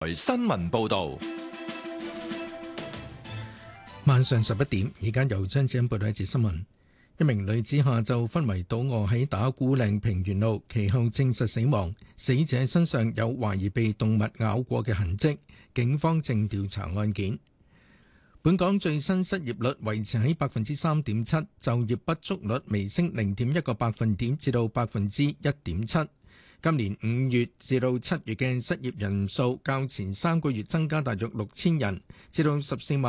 新聞報道。 晚上11點，而家由張子欣報道一節新聞。一名女子下晝昏迷倒卧喺打鼓嶺平原路，其後證實死亡。死者身上有懷疑被動物咬過嘅痕跡，警方正調查案件。本港最新失業率維持喺3.7%，就業不足率微升0.1個百分點至到1.7%。今年5月至到7月嘅失業人數較前3個月增加大約6000人，至到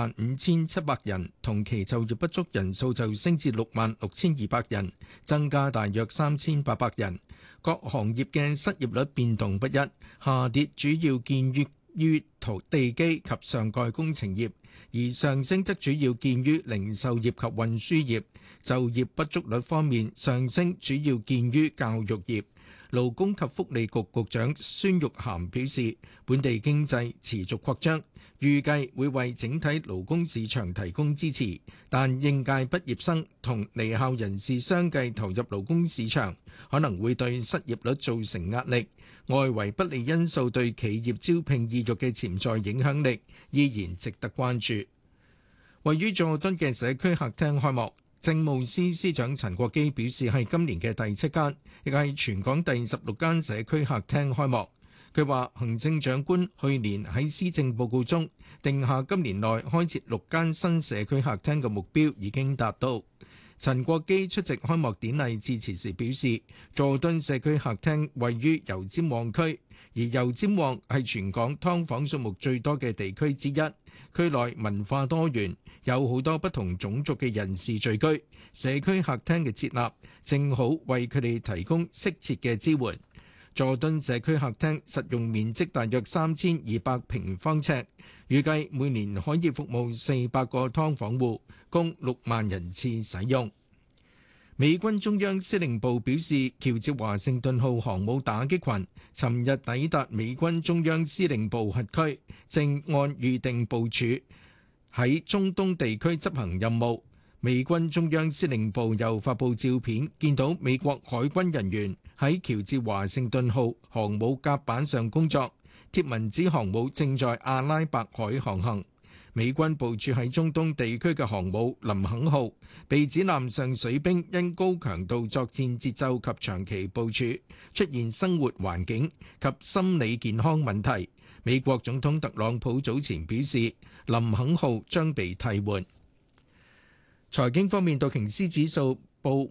145700人。同期就業不足人數就升至66200人，增加大約3800人。各行業嘅失業率變動不一，下跌主要見於地基及上蓋工程業，而上升則主要見於零售業及運輸業。就業不足率方面，上升主要見於教育業。勞工及福利局局長孫玉菡表示，本地經濟持續擴張，預計會為整體勞工市場提供支持，但應屆畢業生同離校人士相繼投入勞工市場，可能會對失業率造成壓力。外圍不利因素對企業招聘意欲嘅潛在影響力依然值得關注。位於佐敦嘅社區客廳開幕。政務司司長陳國基表示，係今年嘅第7間，亦係全港第16間社區客廳開幕。佢話，行政長官去年喺施政報告中定下今年內開設6間新社區客廳嘅目標已經達到。陳國基出席開幕典禮致辭時表示，佐敦社區客廳位於油尖旺區，而油尖旺係全港劏房數目最多嘅地區之一。區內文化多元，有好多不同種族嘅人士聚居，社區客廳嘅設立正好為佢哋提供適切嘅支援。佐敦社區客廳實用面積大約3200平方尺，預計每年可以服務400個劏房戶，供6萬人次使用。美軍中央司令部表示，喬治華盛頓號航母打擊群尋日抵達美軍中央司令部轄區，正按預定部署喺中東地區執行任務。美軍中央司令部又發布照片，見到美國海軍人員喺喬治華盛頓號航母甲板上工作。貼文指航母正在阿拉伯海航行。美軍部署喺中東地區嘅航母林肯號被指艦上水兵因高強度作戰節奏及長期部署出現生活環境及心理健康問題。美國總統特朗普早前表示，林肯號將被替換。財經方面，道瓊斯指數報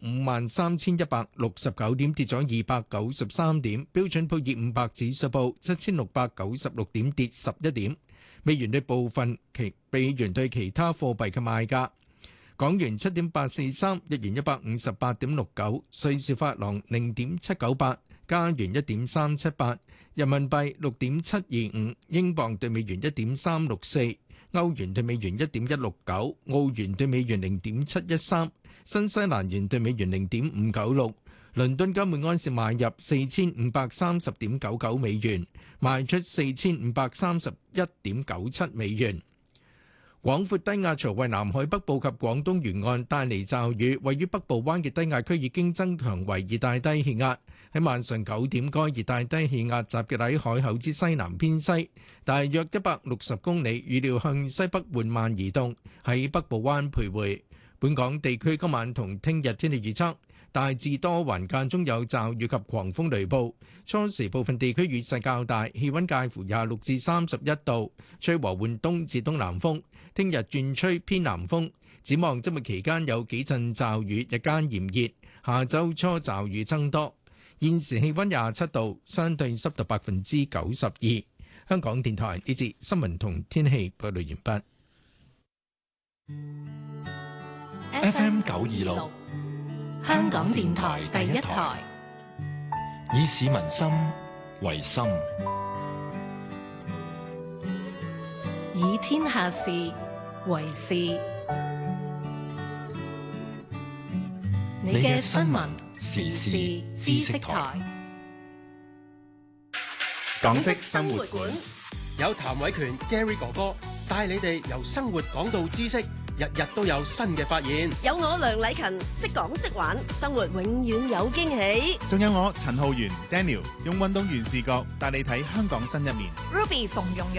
53,169點，跌咗293點；標準普爾500指數報7,696點，跌11點。美元對其他貨幣嘅賣價：港元7.843，日元158.69，瑞士法郎0.798，加元1.378，人民幣6.725，英鎊對美元1.364，歐元對美元1.169，澳元對美元0.713，新西蘭元對美元0.596。倫敦金每安士買入4530.99美元，賣出4531.97美元。廣闊低壓槽為南海北部及廣東沿岸帶嚟驟雨，位於北部灣嘅低壓區已經增強為熱帶低氣壓。喺晚上9點，該熱帶低氣壓集結喺海口之西南偏西，大約160公里，預料向西北緩慢移動，喺北部灣徘徊。本港地區今晚同聽日天氣預測。大致多雲，間中有驟雨及狂風雷暴，初時部分地區雨勢較大，氣溫介乎26至31度，吹和緩東至東南風。聽日轉吹偏南風，展望周末期間有幾陣驟雨，日間炎熱，下周初驟雨增多。現時氣溫27度，相對濕度92%。香港電台呢節新聞同天氣報道完畢。FM 926。 香港電台第一台， 以市民心為心， 以天下事為事。你嘅新聞時事知識台， 港式生活館有譚偉權 Gary 哥哥帶你哋由生活講到知識。 日日都有新嘅發現。 有我梁禮勤，識講識玩，生活永遠有驚喜。 仲有我陳浩源 Daniel，用運動員視角帶你睇香港新一面。 Ruby 馮蓉蓉。